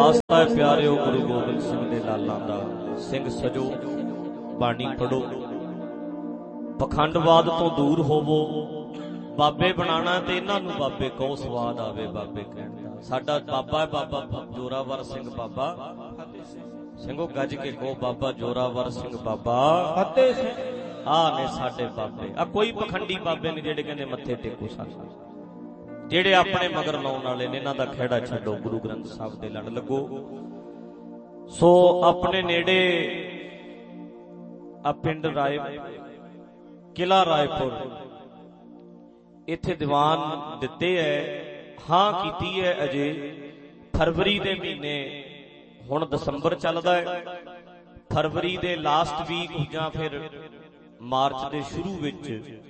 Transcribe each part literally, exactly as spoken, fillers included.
वास्ता है प्यारिओ गुरु गोबिंद सिंह दे लालां दा। सिंह सजो बाणी पढ़ो, पखंडवाद तो दूर होवो। बाबे बनाना ते इन्हां नूं बाबे कहो, स्वाद आवे बाबे कहण दा। साडा बाबा है बाबा जोरावर सिंह बाबा ਸਿੰਘੋ ਗੱਜ के कहो, बाबा जोरावर सिंह बाबा फतेह सिंह। आ ने साडे बाबे। आ कोई पखंडी बाबे ने जेड़े कहंदे मत्थे टेको सानू, जेड़े अपने मगर लाउण वाले ने, इन्हां दा खेड़ा छड्डो, गुरु ग्रंथ साहिब दे लड़ लगो। सो अपने नेड़े आ पिंड राय किला रायपुर, इत्थे दीवान दिते है, हां कीती है अजे फरवरी दे महीने, हुण दसंबर चलदा है, फरवरी दे लास्ट वीक जां फिर मार्च दे शुरू विच,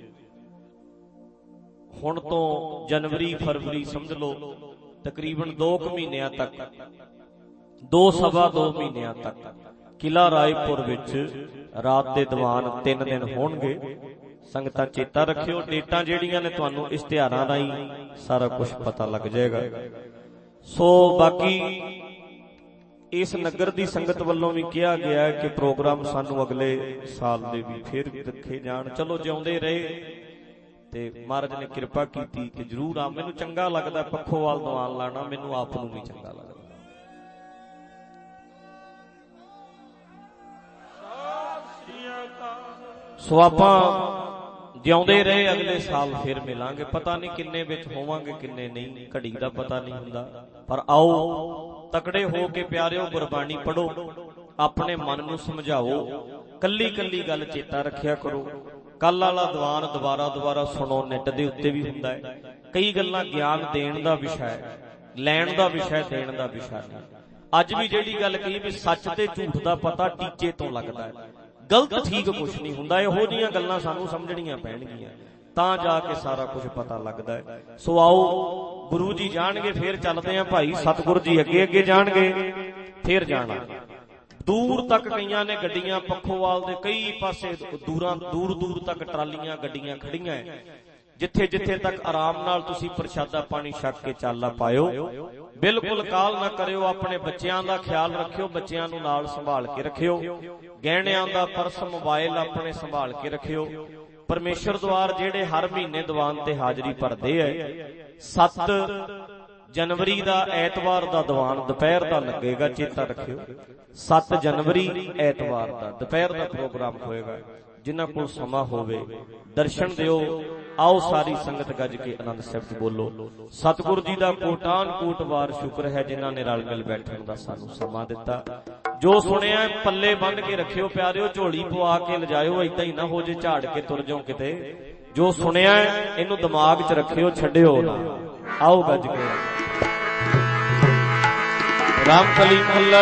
हुण तो जनवरी फरवरी समझ लो तकरीबन दो क महीनियां तक, दो सवा दो महीनियां तक किला रायपुर विच रात दे दीवान तीन दिन होणगे। संगतां चेता रखियो, डेटां जेड़ियां ने तुहानूं इश्तिहारां राहीं सारा कुछ पता लग जाएगा। सो बाकी इस नगर दी संगत वल्लों भी कहा गया है कि प्रोग्राम सानू अगले साल दे भी फिर रखे जाण। चलो जिउंदे रहे ते महाराज ने किरपा कीती कि जरूर आ। मैनूं चंगा लगदा पखोवाल दीवान लाना, मैनूं आप नूं भी चंगा लगदा। सो आपां जिउंदे रहे अगले साल फिर मिलांगे। पता नहीं किन्ने विच होवांगे किन्ने नहीं, घड़ी दा पता नहीं हुंदा। पर आओ तकड़े हो के प्यारिओ गुरबाणी पढ़ो, अपने मन नूं समझाओ, कल्ली कल्ली गल चेता रखिया करो। कल वाला दीवान दोबारा दोबारा सुनो, नेट दे उत्ते भी हुंदा है। कई गल्लां ज्ञान देण दा विषय, लैण दा विषय, देण दा विषय नहीं। अज भी जिहड़ी गल कही भी सच ते झूठ दा पता टीचे तो लगदा है, गलत ठीक कुछ नहीं हुंदा। इहो जिहियां गल्लां सानूं समझणीਆਂ पैणगीਆਂ, तां जाके सारा कुछ पता लगदा है। सो आओ गुरु जी जाणगे, फिर चलदे आ भाई सतगुर जी अगे अगे जाणगे, फिर जाना दूर तक। कईयां ने गड्डियां पखोवाल दे कई पासे दूरां दूर दूर तक ट्रालियां गड्डियां खड़ियां है, जिथे जिथे तक आराम नाल तुसीं प्रशादा पानी छक के चाला पायो। बिल्कुल काल ना करियो, अपने बच्चों का ख्याल रखियो, बच्चों नूं नाल संभाल के रखियो, गहणियां दा पर्स मोबाइल अपने संभाल के रखियो। परमेश्वर द्वार जेड़े हर महीने दीवान ते हाजरी भरदे है, सत्त जनवरी दा ऐतवार दा दीवान दोपहर दा लगेगा, चेता रखियो। सत्त जनवरी ऐतवार दा दोपहर दा प्रोग्राम होएगा। जिन्हां कोल समा होवे दर्शन दिओ। आओ सारी संगत गज के आनंद शब्द बोलो। सतगुरु जी दा कोटान कोट वार शुक्र है जिन्हां ने रल मिल बैठण दा सानू समा दिता। जो सुनिया पल्ले बन के रखियो प्यारिओ, झोली पवा के लिजाओ, इदां ही ना हो जे झाड़ के तुर जाओ किते। जो सुनिया इनू दिमाग च रखियो, छड्डिओ ना। आओ गज के राम कली